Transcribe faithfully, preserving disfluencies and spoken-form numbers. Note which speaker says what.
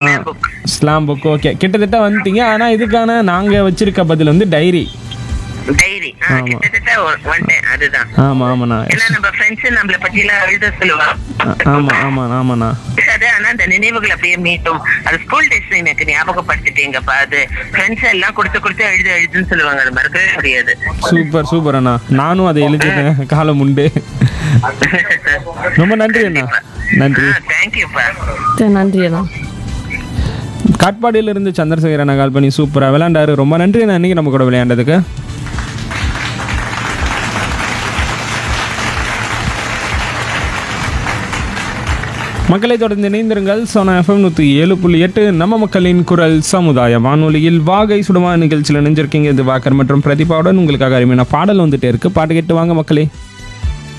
Speaker 1: slam book.
Speaker 2: Slam book. Okay, கிட்டத்தட்ட வந்துட்டீங்க. ஆனால் இதுக்கான நாங்கள் வச்சிருக்க பதில் வந்து டைரி.
Speaker 1: டைரி கிட்டத்தட்ட ஒன் டைம் அதுதான்.
Speaker 2: ஆமாம் ஆமாண்ணா.
Speaker 1: ஏன்னா நம்ம ஃப்ரெண்ட்ஸ் நம்மளை பத்தி எல்லாம் எழுத சொல்லுவாங்க.
Speaker 2: ஆமாம் ஆமாம் ஆமாண்ணா.
Speaker 1: அது ஆனா அந்த நினைவுகள் அப்படியே மீட்டும். அது ஸ்கூல் டேஸ்ல எனக்கு ஞாபகப்படுத்திட்டீங்கப்பா. அது ஃப்ரெண்ட்ஸ் எல்லாம் கொடுத்து கொடுத்து எழுது எழுதுன்னு சொல்லுவாங்க. அது மறக்கவே முடியாது.
Speaker 2: சூப்பர் சூப்பர் அண்ணா. நானும் அதை எழுதிட்டேன் காலம் உண்டு. ரொம்ப நன்றி அண்ணா. நன்றி.
Speaker 1: தேங்க்யூப்பா.
Speaker 3: நன்றி அண்ணா.
Speaker 2: காட்பாடியிலிருந்து சந்திரசேகர் அண்ணா கால் பண்ணி சூப்பராக விளையாண்டாரு. ரொம்ப நன்றி அண்ணா இன்னைக்கு நம்ம கூட விளையாண்டதுக்கு. மக்களை தொடர்ந்து இணைந்திருங்கள். சோனா எஃப்எம் நூற்றி ஏழு புள்ளி எட்டு நம்ம மக்களின் குரல் சமுதாய வானொலியில் வாகை சுடுமா நிகழ்ச்சியில் நினைஞ்சிருக்கீங்க. இது வாக்கர் மற்றும் பிரதிபாவுடன் உங்களுக்காக அருமையான பாடல் வந்துட்டே இருக்கு. பாட்டு கேட்டு வாங்க மக்களே.